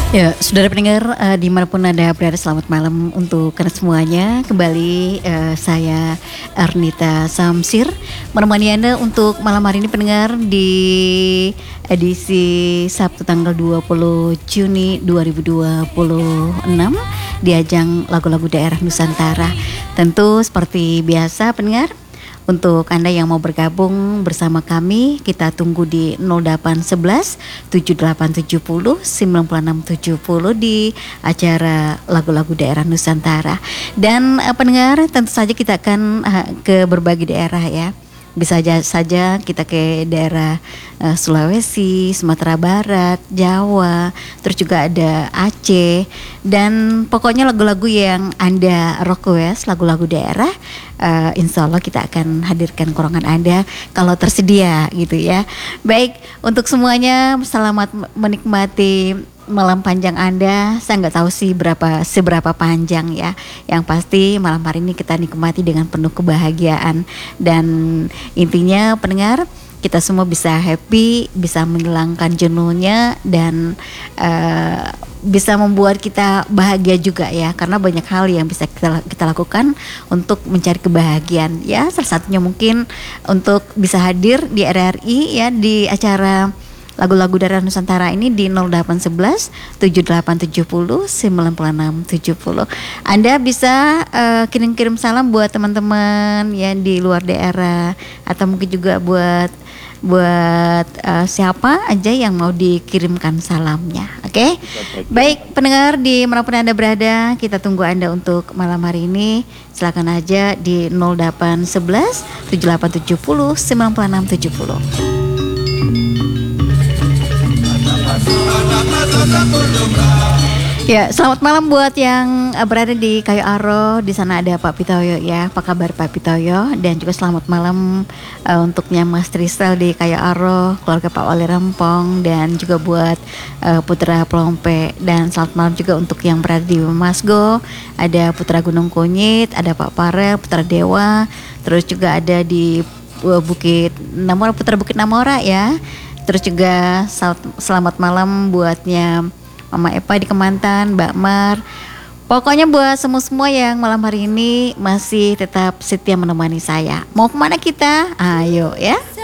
Ya, saudara pendengar dimanapun Anda berada, selamat malam untuk kalian semuanya. Kembali saya Ernita Samsir menemani Anda untuk malam hari ini pendengar di edisi Sabtu tanggal 20 Juni 2026 di ajang lagu-lagu daerah Nusantara. Tentu seperti biasa pendengar, untuk Anda yang mau bergabung bersama kami, kita tunggu di 0811 7870 9670 di acara lagu-lagu daerah Nusantara. Dan pendengar, tentu saja kita akan ke berbagai daerah ya. Bisa saja kita ke daerah Sulawesi, Sumatera Barat, Jawa, terus juga ada Aceh, dan pokoknya lagu-lagu yang Anda request, lagu-lagu daerah, insya Allah kita akan hadirkan korongan Anda kalau tersedia gitu ya. Baik, untuk semuanya selamat menikmati malam panjang Anda. Saya nggak tahu sih seberapa panjang ya. Yang pasti malam hari ini kita nikmati dengan penuh kebahagiaan, dan intinya pendengar, kita semua bisa happy, bisa menghilangkan jenuhnya, dan bisa membuat kita bahagia juga ya, karena banyak hal yang bisa kita lakukan untuk mencari kebahagiaan ya. Salah satunya mungkin untuk bisa hadir di RRI ya, di acara lagu-lagu daerah Nusantara ini di 0811 7870 9670. Anda bisa kirim-kirim salam buat teman-teman ya di luar daerah, atau mungkin juga buat siapa aja yang mau dikirimkan salamnya. Oke? Baik pendengar di manapun Anda berada, kita tunggu Anda untuk malam hari ini. Silakan aja di 0811 7870 9670. Ya, selamat malam buat yang berada di Kayu Aro. Di sana ada Pak Pitoyo ya. Apa kabar Pak Pitoyo? Dan juga selamat malam untuknya Mas Tristel di Kayu Aro, keluarga Pak Wali Rempong, dan juga buat Putra Plompe. Dan selamat malam juga untuk yang berada di Masgo. Ada Putra Gunung Kunyit, ada Pak Parel, Putra Dewa. Terus juga ada di Bukit Namora, Putra Bukit Namora ya. Terus juga selamat malam buatnya Mama Epa di Kemantan, Mbak Mar. Pokoknya buat semua yang malam hari ini masih tetap setia menemani saya. Mau kemana kita? Ayo ya.